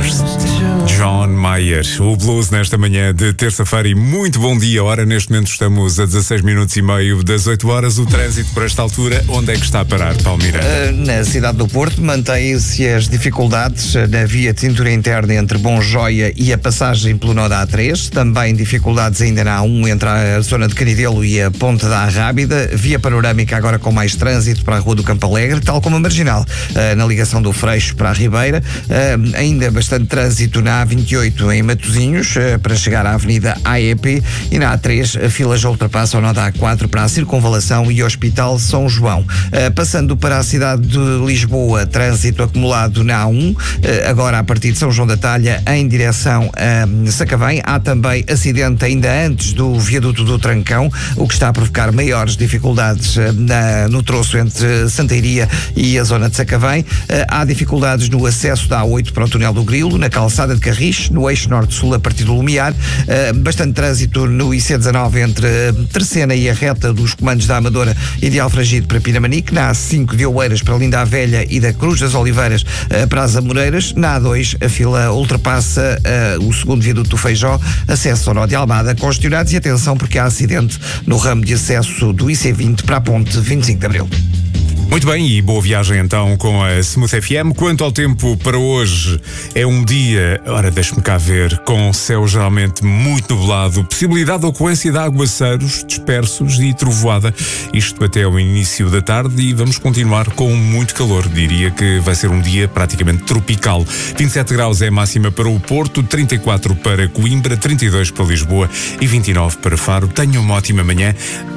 First, John Mayer. O blues nesta manhã de terça-feira e muito bom dia. Ora, neste momento estamos a 16 minutos e meio das 8 horas. O trânsito por esta altura, onde é que está a parar, Paulo Miranda? Na cidade do Porto mantêm-se as dificuldades na via de cintura interna entre Bom Joia e a passagem pelo nó da A3. Também dificuldades ainda na A1 entre a zona de Canidelo e a Ponte da Arrábida. Via panorâmica agora com mais trânsito para a Rua do Campo Alegre, tal como a Marginal, na ligação do Freixo para a Ribeira. Ainda bastante trânsito na A28 em Matosinhos, para chegar à Avenida AEP, e na A3 filas já ultrapassam o nó da A4 para a Circunvalação e Hospital São João. Passando para a cidade de Lisboa, trânsito acumulado na A1, agora a partir de São João da Talha em direção a Sacavém. Há também acidente ainda antes do viaduto do Trancão, o que está a provocar maiores dificuldades no troço entre Santa Iria e a zona de Sacavém. Há dificuldades no acesso da A8 para o túnel do Grilo, na calçada de Carris, no eixo norte-sul a partir do Lumiar. Bastante trânsito no IC19 entre Terceira e a reta dos comandos da Amadora e de Alfragide para Pinamanique. Na A5 de Oeiras para Linda a Velha e da Cruz das Oliveiras para as Amoreiras. Na A2 a fila ultrapassa o segundo viaduto do Feijó, acesso ao nó de Almada, congestionados, e atenção porque há acidente no ramo de acesso do IC20 para a ponte 25 de Abril. Muito bem, e boa viagem então com a Smooth FM. Quanto ao tempo para hoje, é um dia, ora deixe-me cá ver, com céu geralmente muito nublado, possibilidade de ocorrência de aguaceiros dispersos e trovoada, isto até ao início da tarde, e vamos continuar com muito calor. Diria que vai ser um dia praticamente tropical. 27 graus é a máxima para o Porto, 34 para Coimbra, 32 para Lisboa e 29 para Faro. Tenham uma ótima manhã.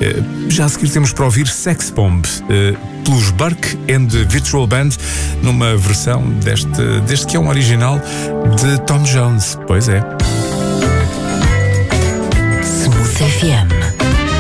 Já a seguir temos para ouvir Sex Bomb, pelos Burke and Virtual Band, numa versão deste que é um original de Tom Jones. Pois é.